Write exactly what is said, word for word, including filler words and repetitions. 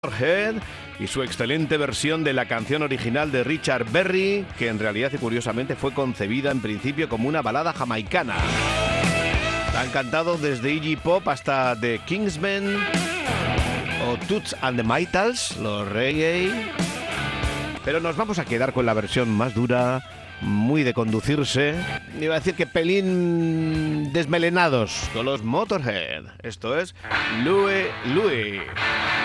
Motorhead y su excelente versión de la canción original de Richard Berry, que en realidad y curiosamente fue concebida en principio como una balada jamaicana. La han cantado desde Iggy Pop hasta The Kingsmen o Toots and the Maytals, los reggae. Pero nos vamos a quedar con la versión más dura, muy de conducirse. Iba a decir que pelín desmelenados con los Motorhead. Esto es Louie Louie.